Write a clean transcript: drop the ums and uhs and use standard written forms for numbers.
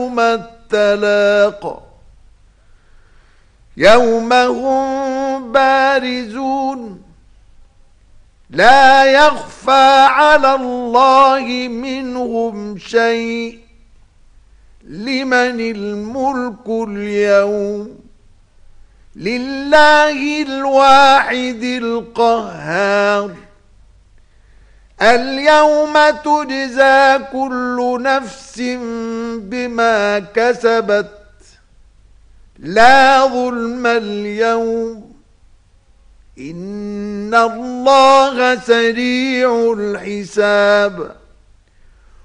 يوم التلاق يوم هم بارزون لا يخفى على الله منهم شيء لمن الملك اليوم لله الواحد القهار اليوم تجزى كل نفس بما كسبت لا ظلم اليوم إن الله سريع الحساب